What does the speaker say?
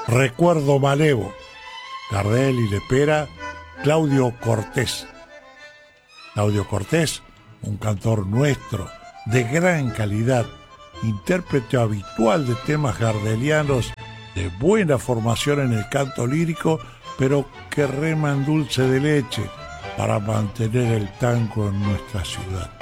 Recuerdo Malevo, Gardel y Lepera, Claudio Cortés. Claudio Cortés, un cantor nuestro de gran calidad, intérprete habitual de temas gardelianos, de buena formación en el canto lírico, pero que rema en dulce de leche para mantener el tango en nuestra ciudad.